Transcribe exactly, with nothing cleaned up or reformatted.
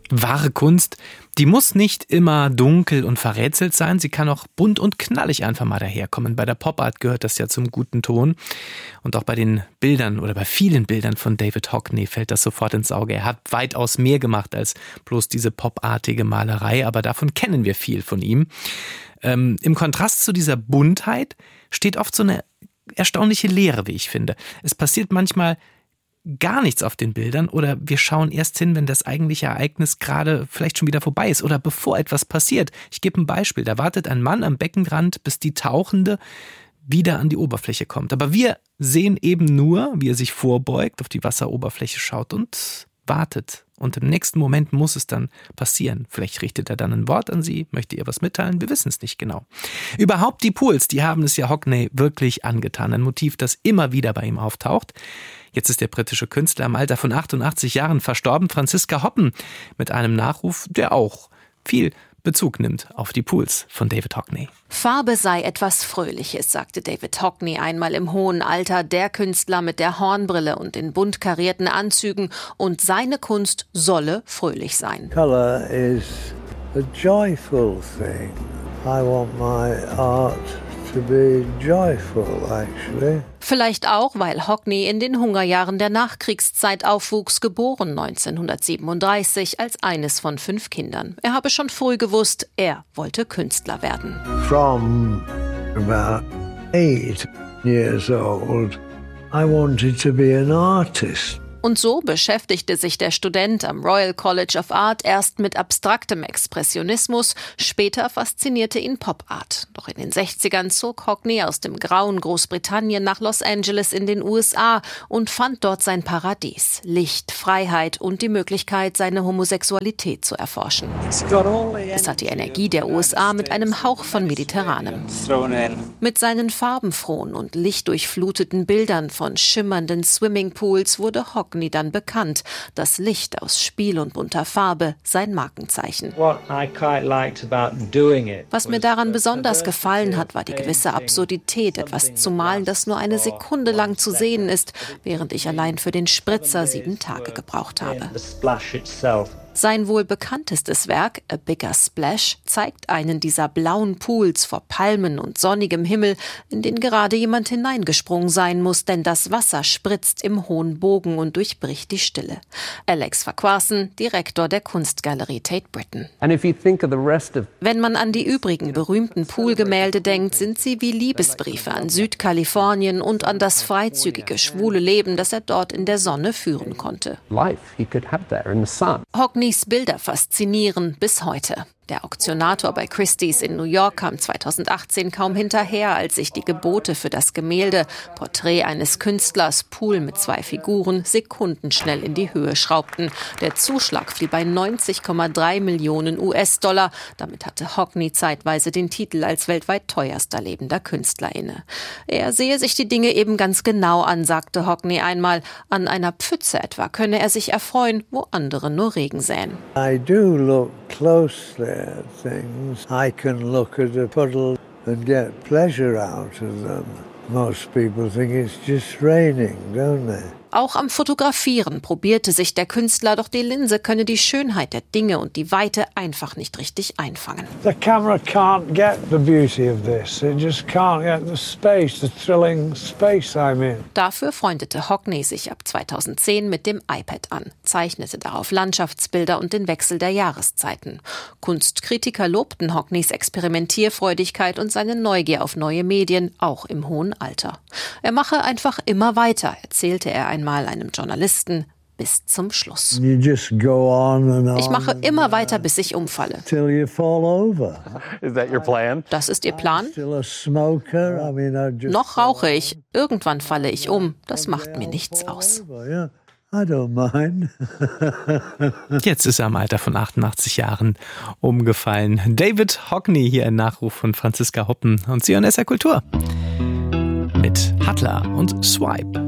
Wahre Kunst, die muss nicht immer dunkel und verrätselt sein, sie kann auch bunt und knallig einfach mal daherkommen. Bei der Pop-Art gehört das ja zum guten Ton. Und auch bei den Bildern oder bei vielen Bildern von David Hockney fällt das sofort ins Auge. Er hat weitaus mehr gemacht als bloß diese popartige Malerei, aber davon kennen wir viel von ihm. Ähm, im Kontrast zu dieser Buntheit steht oft so eine erstaunliche Leere, wie ich finde. Es passiert manchmal gar nichts auf den Bildern oder wir schauen erst hin, wenn das eigentliche Ereignis gerade vielleicht schon wieder vorbei ist oder bevor etwas passiert. Ich gebe ein Beispiel. Da wartet ein Mann am Beckenrand, bis die Tauchende wieder an die Oberfläche kommt. Aber wir sehen eben nur, wie er sich vorbeugt, auf die Wasseroberfläche schaut und wartet. Und im nächsten Moment muss es dann passieren. Vielleicht richtet er dann ein Wort an sie, möchte ihr was mitteilen, wir wissen es nicht genau. Überhaupt die Pools, die haben es ja Hockney wirklich angetan. Ein Motiv, das immer wieder bei ihm auftaucht. Jetzt ist der britische Künstler im Alter von achtundachtzig Jahren verstorben, Franziska Hoppen, mit einem Nachruf, der auch viel Bezug nimmt auf die Pools von David Hockney. Farbe sei etwas Fröhliches, sagte David Hockney einmal im hohen Alter, der Künstler mit der Hornbrille und den bunt karierten Anzügen, und seine Kunst solle fröhlich sein. Color is a joyful thing. I want my art to be joyful, actually. Vielleicht auch, weil Hockney in den Hungerjahren der Nachkriegszeit aufwuchs, geboren neunzehnhundertsiebenunddreißig als eines von fünf Kindern. Er habe schon früh gewusst, er wollte Künstler werden. From about eight years old, I wanted to be an artist. Und so beschäftigte sich der Student am Royal College of Art erst mit abstraktem Expressionismus, später faszinierte ihn Pop-Art. Doch in den sechzigern zog Hockney aus dem grauen Großbritannien nach Los Angeles in den U S A und fand dort sein Paradies. Licht, Freiheit und die Möglichkeit, seine Homosexualität zu erforschen. Es hat die Energie der U S A mit einem Hauch von Mediterranem. Mit seinen farbenfrohen und lichtdurchfluteten Bildern von schimmernden Swimmingpools wurde Hockney dann bekannt. Das Licht aus Spiel und bunter Farbe, sein Markenzeichen. Was mir daran besonders gefallen hat, war die gewisse Absurdität, etwas zu malen, das nur eine Sekunde lang zu sehen ist, während ich allein für den Spritzer sieben Tage gebraucht habe. Sein wohl bekanntestes Werk, A Bigger Splash, zeigt einen dieser blauen Pools vor Palmen und sonnigem Himmel, in den gerade jemand hineingesprungen sein muss, denn das Wasser spritzt im hohen Bogen und durchbricht die Stille. Alex Farquharson, Direktor der Kunstgalerie Tate Britain. Wenn man an die übrigen berühmten Poolgemälde denkt, sind sie wie Liebesbriefe an Südkalifornien und an das freizügige, schwule Leben, das er dort in der Sonne führen konnte. Hockneys Bilder faszinieren bis heute. Der Auktionator bei Christie's in New York kam zweitausendachtzehn kaum hinterher, als sich die Gebote für das Gemälde Porträt eines Künstlers, Pool mit zwei Figuren, sekundenschnell in die Höhe schraubten. Der Zuschlag fiel bei neunzig Komma drei Millionen U S-Dollar. Damit hatte Hockney zeitweise den Titel als weltweit teuerster lebender Künstler inne. Er sehe sich die Dinge eben ganz genau an, sagte Hockney einmal. An einer Pfütze etwa könne er sich erfreuen, wo andere nur Regen säen. I do look closely at things. I can look at a puddle and get pleasure out of them. Most people think it's just raining, don't they? Auch am Fotografieren probierte sich der Künstler, doch die Linse könne die Schönheit der Dinge und die Weite einfach nicht richtig einfangen. The camera can't get the beauty of this. It just can't get the space, the thrilling space I'm in. Dafür freundete Hockney sich ab zweitausendzehn mit dem iPad an, zeichnete darauf Landschaftsbilder und den Wechsel der Jahreszeiten. Kunstkritiker lobten Hockneys Experimentierfreudigkeit und seine Neugier auf neue Medien, auch im hohen Alter. Er mache einfach immer weiter, erzählte er einmal einem Journalisten, bis zum Schluss. Ich mache immer weiter, bis ich umfalle. Das ist Ihr Plan? Noch rauche ich. Irgendwann falle ich um. Das macht mir nichts aus. Jetzt ist er im Alter von achtundachtzig Jahren umgefallen. David Hockney, hier ein Nachruf von Franziska Hoppen. Und Sie hören S R Kultur mit Hustler und Swipe.